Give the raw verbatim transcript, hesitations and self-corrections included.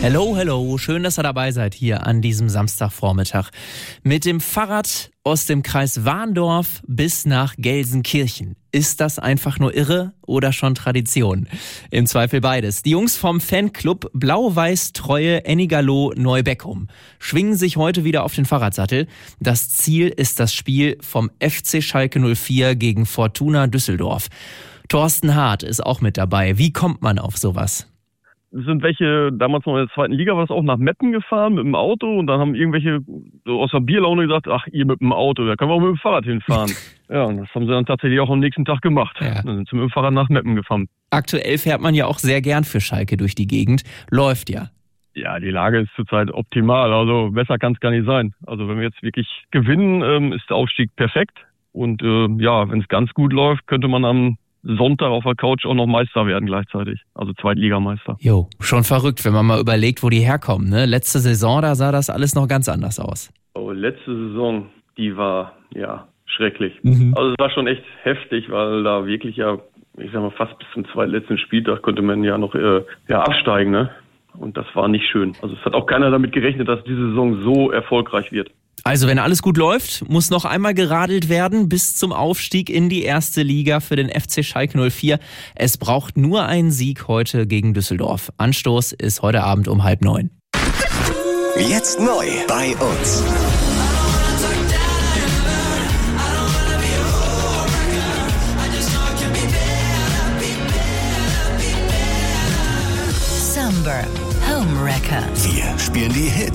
Hello, hello, schön, dass ihr dabei seid hier an diesem Samstagvormittag. Mit dem Fahrrad aus dem Kreis Warndorf bis nach Gelsenkirchen. Ist das einfach nur irre oder schon Tradition? Im Zweifel beides. Die Jungs vom Fanclub Blau-Weiß-Treue Ennigerloh Neubeckum schwingen sich heute wieder auf den Fahrradsattel. Das Ziel ist das Spiel vom F C Schalke null vier gegen Fortuna Düsseldorf. Thorsten Hart ist auch mit dabei. Wie kommt man auf sowas? Es sind welche, damals noch in der zweiten Liga, war es auch nach Meppen gefahren mit dem Auto und dann haben irgendwelche so aus der Bierlaune gesagt, ach, ihr mit dem Auto, da können wir auch mit dem Fahrrad hinfahren. Ja, und das haben sie dann tatsächlich auch am nächsten Tag gemacht. Ja. Dann sind sie mit dem Fahrrad nach Meppen gefahren. Aktuell fährt man ja auch sehr gern für Schalke durch die Gegend. Läuft ja. Ja, die Lage ist zurzeit optimal, also besser kann es gar nicht sein. Also wenn wir jetzt wirklich gewinnen, ähm, ist der Aufstieg perfekt. Und äh, ja, wenn es ganz gut läuft, könnte man am Sonntag auf der Couch auch noch Meister werden gleichzeitig, also Zweitligameister. Jo, schon verrückt, wenn man mal überlegt, wo die herkommen. Ne? Letzte Saison, da sah das alles noch ganz anders aus. Oh, letzte Saison, die war ja schrecklich. Mhm. Also es war schon echt heftig, weil da wirklich ja, ich sag mal, fast bis zum zweitletzten Spieltag konnte man ja noch äh, ja, absteigen, ne? Und das war nicht schön. Also es hat auch keiner damit gerechnet, dass diese Saison so erfolgreich wird. Also wenn alles gut läuft, muss noch einmal geradelt werden bis zum Aufstieg in die erste Liga für den F C Schalke null vier. Es braucht nur einen Sieg heute gegen Düsseldorf. Anstoß ist heute Abend um halb neun. Jetzt neu bei uns. Summer Home Wrecker. Wir spielen die Hits.